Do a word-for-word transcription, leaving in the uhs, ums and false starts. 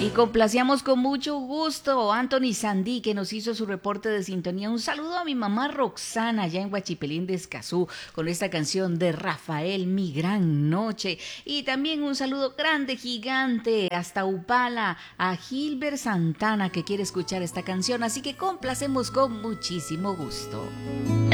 Y complacíamos con mucho gusto a Anthony Sandí, que nos hizo su reporte de sintonía. Un saludo a mi mamá Roxana, allá en Huachipelín de Escazú, con esta canción de Rafael, Mi Gran Noche. Y también un saludo grande, gigante, hasta Upala, a Gilbert Santana, que quiere escuchar esta canción. Así que complacemos con muchísimo gusto.